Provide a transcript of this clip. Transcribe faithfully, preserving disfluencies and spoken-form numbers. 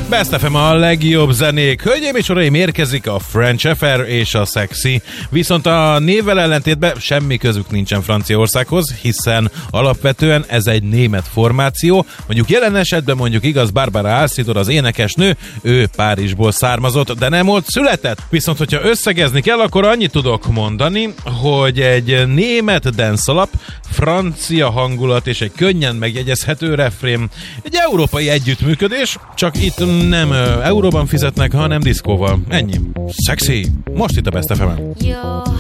Best ef em a legjobb zenék. Hölgyeim és uraim, érkezik a French Affair és a Sexy. Viszont a névvel ellentétben semmi közük nincsen Franciaországhoz, hiszen alapvetően ez egy német formáció. Mondjuk jelen esetben mondjuk igaz, Barbara Alcidor, az énekesnő, ő Párizsból származott, de nem ott született. Viszont hogyha összegezni kell, akkor annyit tudok mondani, hogy egy német dance alap, francia hangulat és egy könnyen megjegyezhető refrén. Egy európai együttműködés, csak itt nem euróban fizetnek, hanem diszkóval. Ennyi. Sexy. Most itt a Best ef em-en.